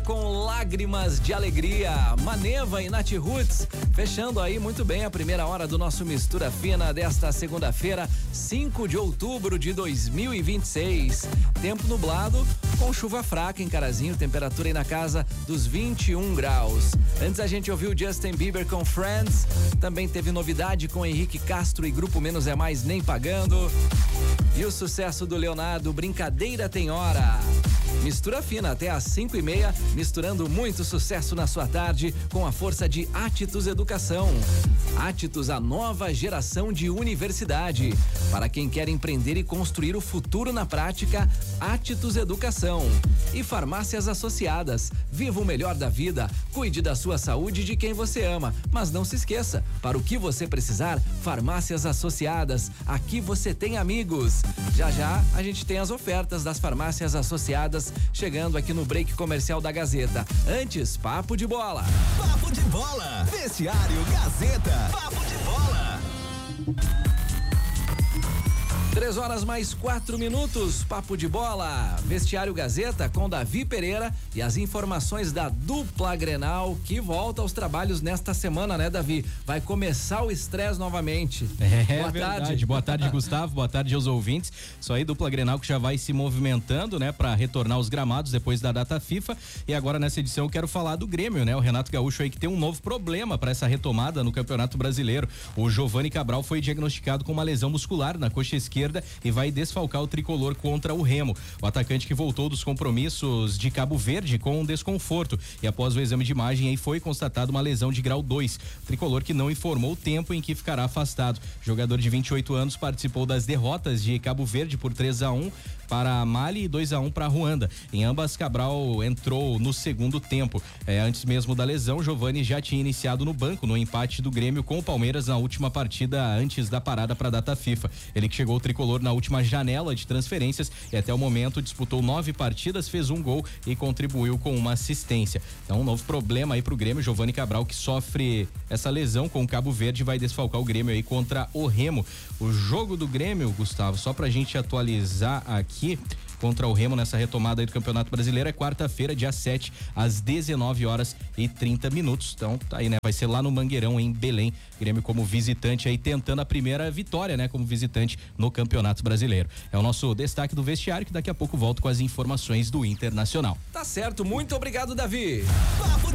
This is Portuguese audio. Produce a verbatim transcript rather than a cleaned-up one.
com Lágrimas de Alegria. Maneva e Nath Roots, fechando aí muito bem a primeira hora do nosso Mistura Fina desta segunda-feira, cinco de outubro de dois mil e vinte e seis. Tempo nublado, com chuva fraca em Carazinho, temperatura aí na casa dos vinte e um graus. Antes a gente ouviu Justin Bieber com Friends, também teve novidade com Henrique Castro e Grupo Menos é Mais Nem Pagando. E o sucesso do Leonardo, Brincadeira Tem Hora. Mistura Fina até às cinco e meia, misturando muito sucesso na sua tarde com a força de Atitus Educação. Atitus, a nova geração de universidade. Para quem quer empreender e construir o futuro na prática, Atitus Educação. E Farmácias Associadas. Viva o melhor da vida, cuide da sua saúde e de quem você ama. Mas não se esqueça, para o que você precisar, Farmácias Associadas. Aqui você tem amigos. Já já a gente tem as ofertas das Farmácias Associadas chegando aqui no break comercial da Gazeta. Antes, Papo de Bola. Papo de Bola. Vestiário Gazeta. Papo de Bola. Três horas mais quatro minutos, Papo de Bola, Vestiário Gazeta com Davi Pereira e as informações da dupla Grenal que volta aos trabalhos nesta semana, né, Davi? Vai começar o estresse novamente. É, boa verdade. tarde. Boa tarde, Gustavo. Boa tarde aos ouvintes. Isso aí, dupla Grenal que já vai se movimentando, né, para retornar aos gramados depois da data FIFA. E agora nessa edição eu quero falar do Grêmio, né? O Renato Gaúcho aí que tem um novo problema para essa retomada no Campeonato Brasileiro. O Giovani Cabral foi diagnosticado com uma lesão muscular na coxa esquerda e vai desfalcar o tricolor contra o Remo. O atacante que voltou dos compromissos de Cabo Verde com um desconforto e após o exame de imagem aí foi constatada uma lesão de grau dois. O tricolor que não informou o tempo em que ficará afastado. O jogador de vinte e oito anos participou das derrotas de Cabo Verde por três a um para Mali e dois a um para Ruanda. Em ambas, Cabral entrou no segundo tempo. É, antes mesmo da lesão, Giovani já tinha iniciado no banco no empate do Grêmio com o Palmeiras na última partida antes da parada para a data FIFA. Ele que chegou ao tricolor na última janela de transferências e até o momento disputou nove partidas, fez um gol e contribuiu com uma assistência. Então, um novo problema aí pro Grêmio. Giovani Cabral que sofre essa lesão com o Cabo Verde vai desfalcar o Grêmio aí contra o Remo. O jogo do Grêmio, Gustavo, só pra gente atualizar aqui contra o Remo nessa retomada aí do Campeonato Brasileiro é quarta-feira, dia sete, às dezenove horas e trinta minutos. Então, tá aí, né? Vai ser lá no Mangueirão, em Belém. Grêmio como visitante aí, tentando a primeira vitória, né? Como visitante no Campeonato Brasileiro. É o nosso destaque do vestiário, que daqui a pouco volto com as informações do Internacional. Tá certo, muito obrigado, Davi. Papo